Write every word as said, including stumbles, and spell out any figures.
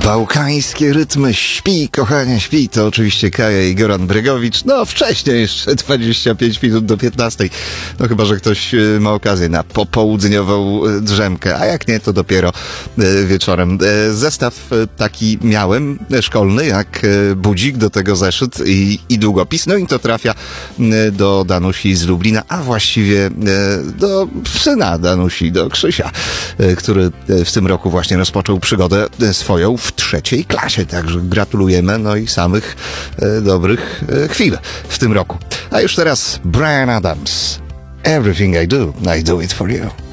Bałkańskie rytmy, śpi, kochanie, śpi. To oczywiście Kaja i Goran Bregowicz. No wcześniej jeszcze, dwadzieścia pięć minut do piętnastej. No chyba, że ktoś ma okazję na popołudniową drzemkę, a jak nie, to dopiero wieczorem. Zestaw taki miałem, szkolny, jak budzik, do tego zeszyt i, i długopis. No i to trafia do Danusi z Lublina, a właściwie do syna Danusi, do Krzysia, który w tym roku właśnie rozpoczął przygodę swoją w trzeciej klasie. Także gratulujemy, no i samych e, dobrych e, chwil w tym roku. A już teraz Bryan Adams. Everything I do, I do it for you.